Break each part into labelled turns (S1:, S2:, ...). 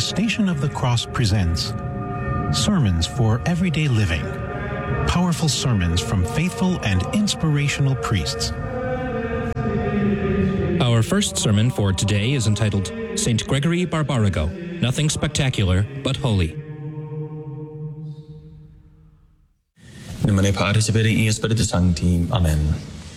S1: Station of the Cross presents Sermons for Everyday Living. Powerful sermons from faithful and inspirational priests.
S2: Our first sermon for today is entitled St. Gregory Barbarigo, Nothing Spectacular but Holy.
S3: Nomine Patris et Filii et Spiritus Sancti. Amen.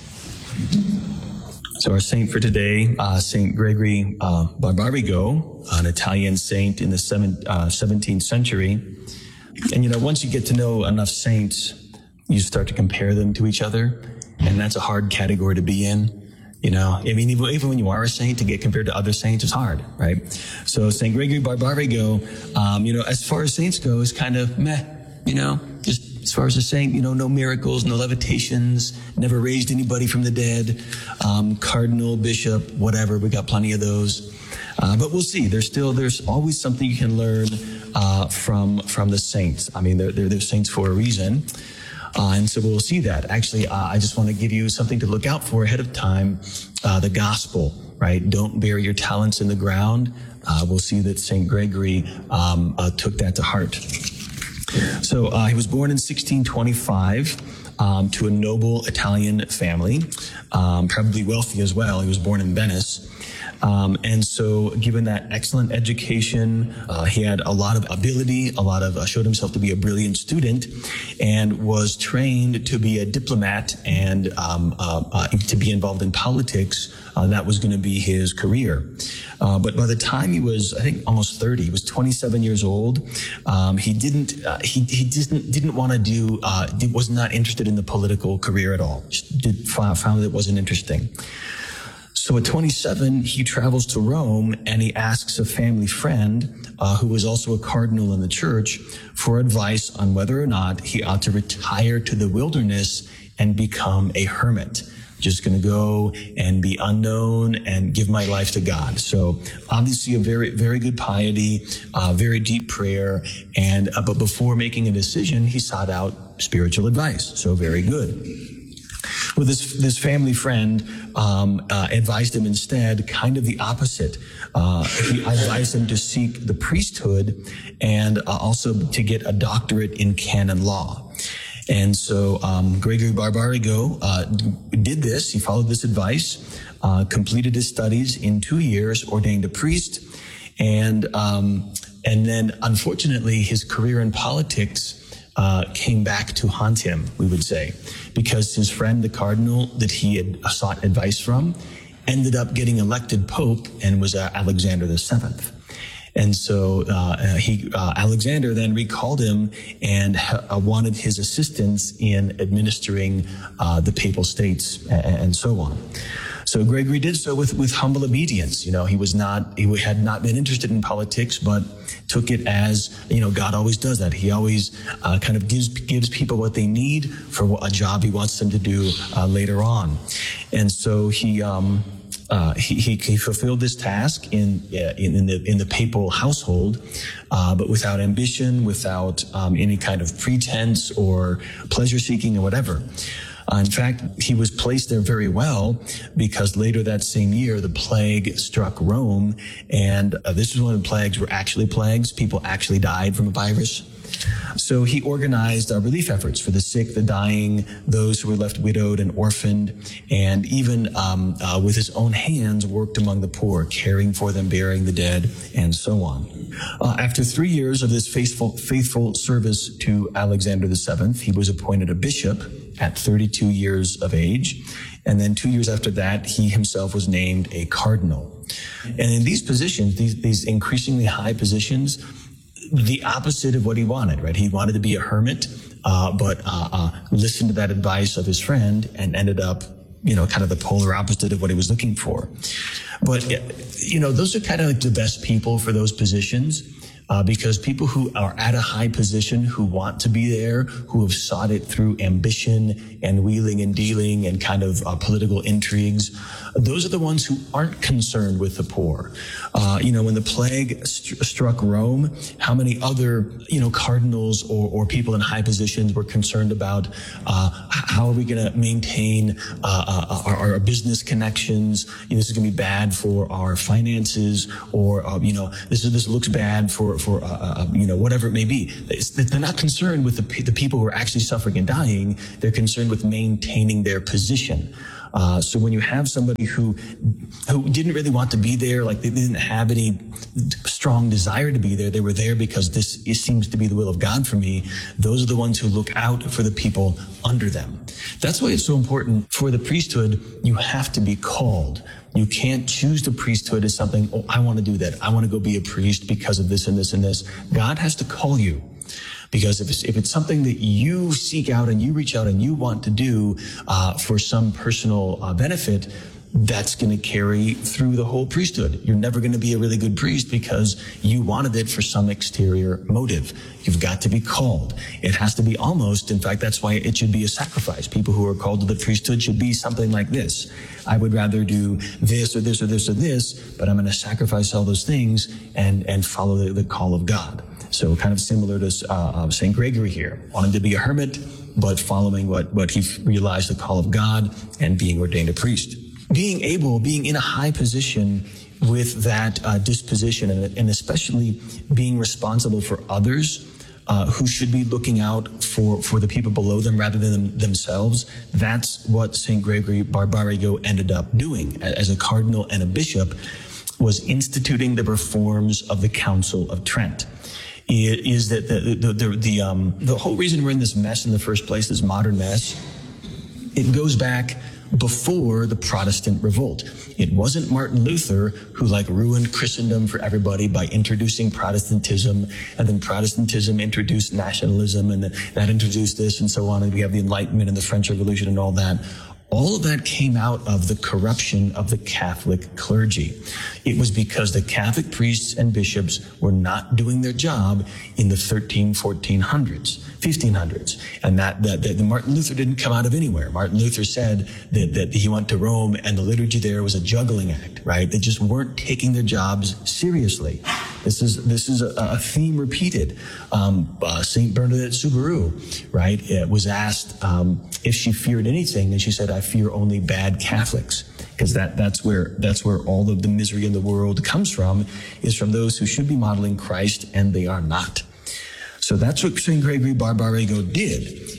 S3: So our saint for today, St. Gregory Barbarigo, an Italian saint in the 17th century. And once you get to know enough saints, you start to compare them to each other, and that's a hard category to be in. Even when you are a saint, to get compared to other saints is hard, right? So St. Gregory Barbarigo, as far as saints go, is kind of meh, just as far as a saint, no miracles, no levitations, never raised anybody from the dead, cardinal, bishop, whatever. We got plenty of those. But we'll see. There's always something you can learn from the saints. I mean, they're saints for a reason. And so we'll see that. Actually, I just want to give you something to look out for ahead of time, the gospel, right? Don't bury your talents in the ground. We'll see that St. Gregory took that to heart. So he was born in 1625 to a noble Italian family, probably wealthy as well. He was born in Venice. And so given that excellent education, he had a lot of ability, showed himself to be a brilliant student, and was trained to be a diplomat and to be involved in politics. That was going to be his career. But by the time he was, I think, almost 30, he was 27 years old. He didn't want to do, was not interested in the political career at all. Found it wasn't interesting. So at 27, he travels to Rome and he asks a family friend, who was also a cardinal in the church, for advice on whether or not he ought to retire to the wilderness and become a hermit. Just going to go and be unknown and give my life to God. So obviously a very, very good piety, very deep prayer. But before making a decision, he sought out spiritual advice. So very good. Well, this family friend advised him instead kind of the opposite. He advised him to seek the priesthood and also to get a doctorate in canon law. And so Gregory Barbarigo did this. He followed this advice, completed his studies in 2 years, ordained a priest, and then unfortunately his career in politics came back to haunt him, we would say, because his friend, the cardinal that he had sought advice from, ended up getting elected pope and was Alexander VII. And so Alexander then recalled him and wanted his assistance in administering the papal states and so on. So Gregory did so with humble obedience. He had not been interested in politics, but took it as, God always does that. He always kind of gives people what they need for a job he wants them to do later on. And so he fulfilled this task in the papal household, but without ambition, without any kind of pretense or pleasure seeking or whatever. In fact, he was placed there very well because later that same year, the plague struck Rome. And this was one of the plagues were actually plagues. People actually died from a virus. So he organized relief efforts for the sick, the dying, those who were left widowed and orphaned, and even with his own hands worked among the poor, caring for them, burying the dead, and so on. After 3 years of this faithful service to Alexander VII, he was appointed a bishop at 32 years of age. And then 2 years after that, he himself was named a cardinal. And in these positions, these increasingly high positions, the opposite of what he wanted, right? He wanted to be a hermit, but listened to that advice of his friend and ended up, kind of the polar opposite of what he was looking for. But, those are kind of like the best people for those positions. because people who are at a high position, who want to be there, who have sought it through ambition and wheeling and dealing and kind of political intrigues, those are the ones who aren't concerned with the poor. When the plague struck Rome, how many other, cardinals or people in high positions were concerned about how are we going to maintain our business connections? This is going to be bad for our finances, or this looks bad for whatever it may be. They're not concerned with the people who are actually suffering and dying. They're concerned with maintaining their position. So when you have somebody who didn't really want to be there, like they didn't have any strong desire to be there, they were there because it seems to be the will of God for me, those are the ones who look out for the people under them. That's why it's so important for the priesthood. You have to be called. You can't choose the priesthood as something, I want to do that. I want to go be a priest because of this and this and this. God has to call you. Because if it's something that you seek out and you reach out and you want to do for some personal benefit, that's going to carry through the whole priesthood. You're never going to be a really good priest because you wanted it for some exterior motive. You've got to be called. It has to be almost, in fact, that's why it should be a sacrifice. People who are called to the priesthood should be something like this. I would rather do this or this or this or this, but I'm going to sacrifice all those things and follow the call of God. So kind of similar to St. Gregory here, wanting to be a hermit, but following what he realized the call of God and being ordained a priest. Being in a high position with that disposition, and especially being responsible for others who should be looking out for the people below them rather than themselves. That's what St. Gregory Barbarigo ended up doing as a cardinal and a bishop, was instituting the reforms of the Council of Trent. It is that the whole reason we're in this mess in the first place, this modern mess, it goes back before the Protestant revolt. It wasn't Martin Luther who ruined Christendom for everybody by introducing Protestantism, and then Protestantism introduced nationalism, and that introduced this and so on, and we have the Enlightenment and the French Revolution and all that. All of that came out of the corruption of the Catholic clergy. It was because the Catholic priests and bishops were not doing their job in the 1400s, 1500s. And that Martin Luther didn't come out of anywhere. Martin Luther said that he went to Rome and the liturgy there was a juggling act, right? They just weren't taking their jobs seriously. This is a theme repeated. Saint Bernadette Soubirous, right, was asked if she feared anything, and she said, "I fear only bad Catholics," because that's where all of the misery in the world comes from, is from those who should be modeling Christ and they are not. So that's what St. Gregory Barbarigo did.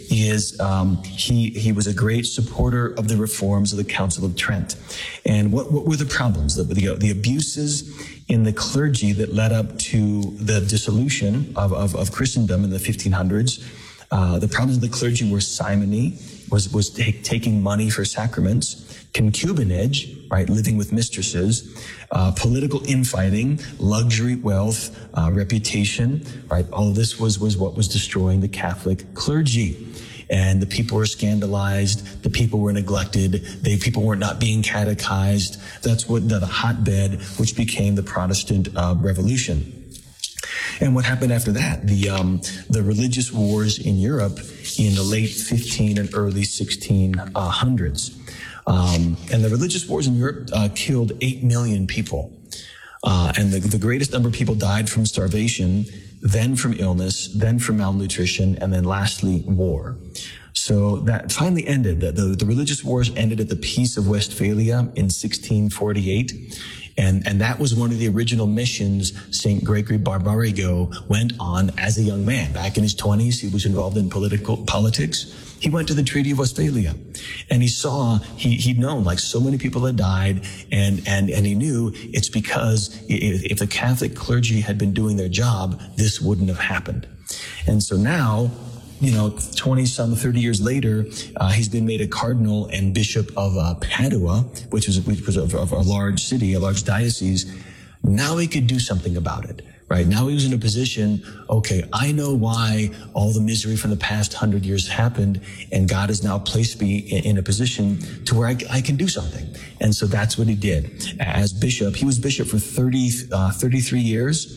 S3: He was a great supporter of the reforms of the Council of Trent. And what were the problems? The abuses in the clergy that led up to the dissolution of Christendom in the 1500s. The problems of the clergy were simony, was taking money for sacraments, concubinage, right, living with mistresses, political infighting, luxury, wealth, reputation, right? All of this was what was destroying the Catholic clergy. And the people were scandalized. The people were neglected. People were not being catechized. That's what the hotbed, which became the Protestant Revolution. And what happened after that? The religious wars in Europe in the late 15 and early 1600s. And the religious wars in Europe killed 8 million people. And the greatest number of people died from starvation, then from illness, then from malnutrition, and then lastly, war. So that finally ended. The religious wars ended at the Peace of Westphalia in 1648. And that was one of the original missions St. Gregory Barbarigo went on as a young man. Back in his 20s, he was involved in politics. He went to the Treaty of Westphalia, and he'd known so many people had died, and he knew it's because if the Catholic clergy had been doing their job, this wouldn't have happened. And so now, 30 years later, he's been made a cardinal and bishop of Padua, which was a large city, a large diocese. Now he could do something about it. Right now he was in a position, okay, I know why all the misery from the past 100 years happened, and God has now placed me in a position to where I can do something. And so that's what he did. As bishop, he was bishop for 33 years.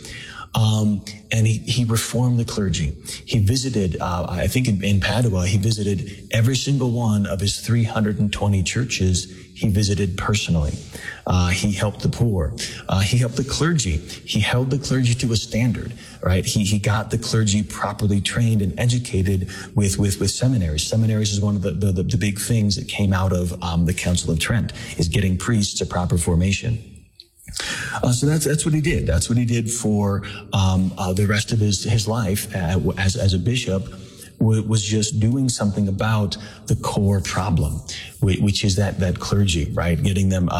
S3: And he reformed the clergy. He visited, I think in Padua, he visited every single one of his 320 churches. He visited personally. He helped the poor. He helped the clergy. He held the clergy to a standard, right? He got the clergy properly trained and educated with seminaries. Seminaries is one of the big things that came out of the Council of Trent, is getting priests to proper formation. So that's what he did. That's what he did for the rest of his life as a bishop, was just doing something about the core problem, which is that clergy, right? Getting them